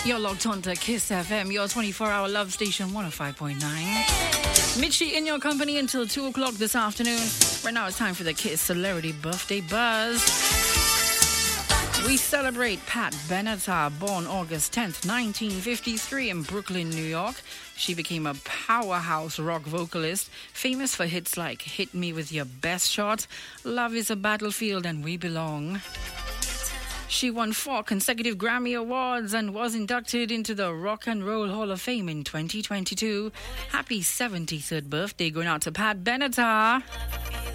You're locked on to Kiss FM, your 24-hour love station, 105.9. Mitchie in your company until 2 o'clock this afternoon. Right now it's time for the Kiss Celebrity Birthday Buzz. We celebrate Pat Benatar, born August 10th, 1953 in Brooklyn, New York. She became a powerhouse rock vocalist, famous for hits like Hit Me With Your Best Shot, Love Is a Battlefield, and We Belong. She won 4 consecutive Grammy Awards and was inducted into the Rock and Roll Hall of Fame in 2022. Happy 73rd birthday going out to Pat Benatar.